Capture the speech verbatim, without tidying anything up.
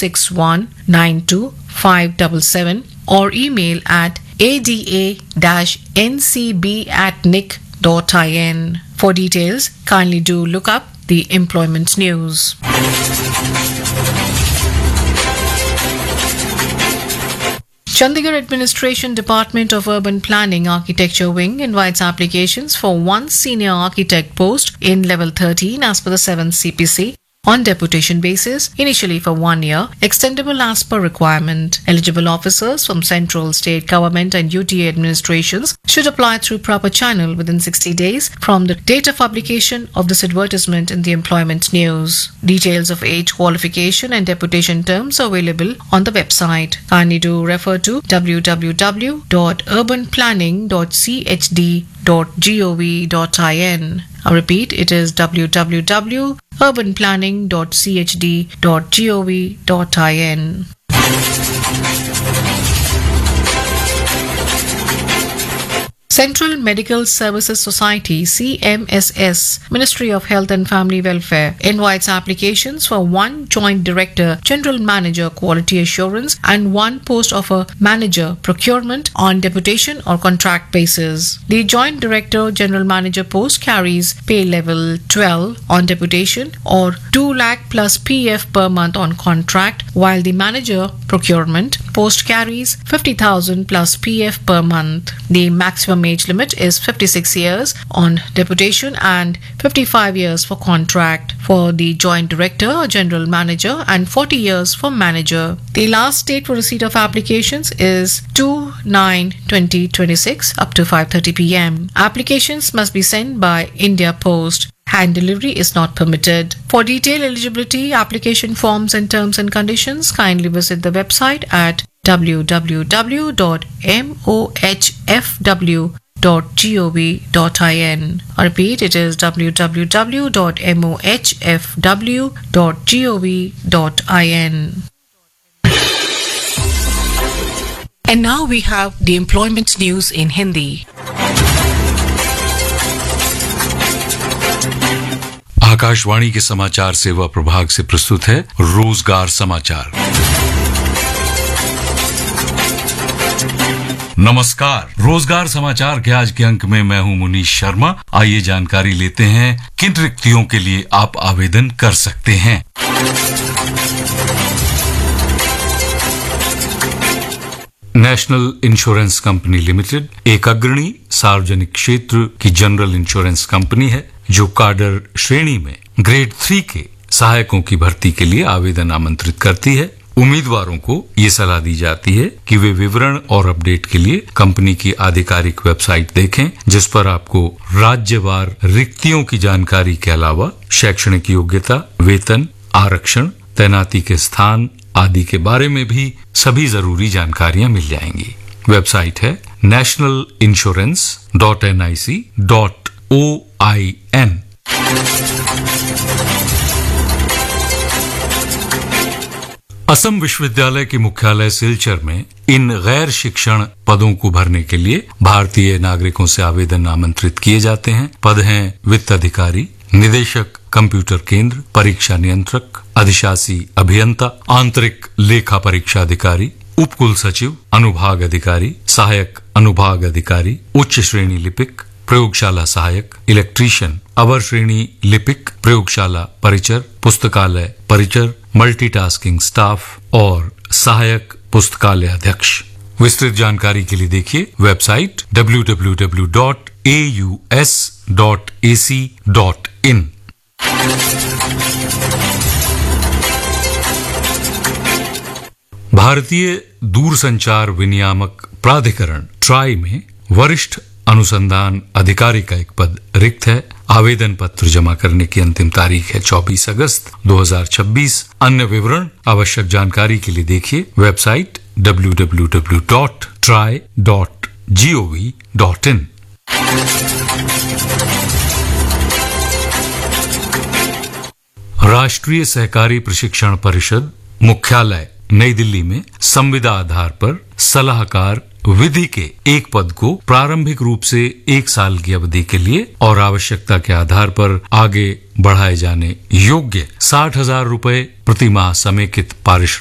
six one nine two five seven seven or email at a d a dash n c b at nic dot in. For details, kindly do look up the employment news. Chandigarh Administration Department of Urban Planning Architecture Wing invites applications for one senior architect post in level thirteen as per the seventh C P C on deputation basis, initially for one year, extendable as per requirement. Eligible officers from central, state government and U T A administrations should apply through proper channel within sixty days from the date of publication of this advertisement in the employment news. Details of age, qualification and deputation terms are available on the website. Kindly do refer to w w w dot urban planning dot c h d dot gov dot in. I repeat, it is w w w dot urban planning dot c h d dot gov dot in. Central Medical Services Society C M S S, Ministry of Health and Family Welfare, invites applications for one Joint Director, General Manager, Quality Assurance and one post of a Manager, Procurement on deputation or contract basis. The Joint Director, General Manager post carries pay level twelve on deputation or two lakh plus P F per month on contract, while the Manager, Procurement post carries fifty thousand plus P F per month. The maximum age limit is fifty-six years on deputation and fifty-five years for contract for the Joint Director or General Manager and forty years for Manager. The last date for receipt of applications is two nine twenty twenty-six up to five thirty p m Applications must be sent by India Post. Hand delivery is not permitted. For detailed eligibility, application forms and terms and conditions, kindly visit the website at w w w dot mohfw dot gov dot in. I repeat, it is w w w dot mohfw dot gov dot in. And now we have the employment news in Hindi. Akashvani के समाचार सेवा प्रभाग से प्रस्तुत है रोजगार समाचार। नमस्कार, रोजगार समाचार के आज के अंक में मैं हूं मुनीश शर्मा। आइए जानकारी लेते हैं किन रिक्तियों के लिए आप आवेदन कर सकते हैं। नेशनल इंश्योरेंस कंपनी लिमिटेड एक अग्रणी सार्वजनिक क्षेत्र की जनरल इंश्योरेंस कंपनी है जो काडर श्रेणी में ग्रेड थ्री के सहायकों की भर्ती के लिए आवेदन आमंत्रित करती है। उम्मीदवारों को ये सलाह दी जाती है कि वे विवरण और अपडेट के लिए कंपनी की आधिकारिक वेबसाइट देखें, जिस पर आपको राज्यवार रिक्तियों की जानकारी के अलावा शैक्षणिक योग्यता, वेतन, आरक्षण, तैनाती के स्थान आदि के बारे में भी सभी जरूरी जानकारियां मिल जाएंगी। वेबसाइट है national insurance dot N I C dot O I N. Assam विश्वविद्यालय के मुख्यालय सिलचर में इन गैर शिक्षण पदों को भरने के लिए भारतीय नागरिकों से आवेदन आमंत्रित किए जाते हैं। पद हैं वित्त अधिकारी, निदेशक कंप्यूटर केंद्र, परीक्षा नियंत्रक, अधिशासी अभियंता, आंतरिक लेखा परीक्षा अधिकारी, उप कुल सचिव, अनुभाग अधिकारी, सहायक अनुभाग अधिकारी, उच्च श्रेणी लिपिक, प्रयोगशाला सहायक, इलेक्ट्रीशियन, अवर श्रेणी लिपिक, प्रयोगशाला परिचर, पुस्तकालय परिचर, मल्टीटास्किंग स्टाफ और सहायक पुस्तकालय अध्यक्ष। विस्तृत जानकारी के लिए देखिए website W W W dot A U S dot A C dot in. भारतीय दूरसंचार विनियामक प्राधिकरण ट्राई में वरिष्ठ अनुसंधान अधिकारी का एक पद रिक्त है। आवेदन पत्र जमा करने की अंतिम तारीख है चौबीस अगस्त दो हज़ार छब्बीस। अन्य विवरण आवश्यक जानकारी के लिए देखिए website W W W dot try dot G O V dot in. राष्ट्रीय सहकारी प्रशिक्षण परिषद मुख्यालय नई दिल्ली में संविदा आधार पर सलाहकार विधि के एक पद को प्रारंभिक रूप से एक साल की अवधि के लिए और आवश्यकता के आधार पर आगे बढ़ाए जाने योग्य साठ हजार रूपये प्रति माह समेकित पारिश्रमिक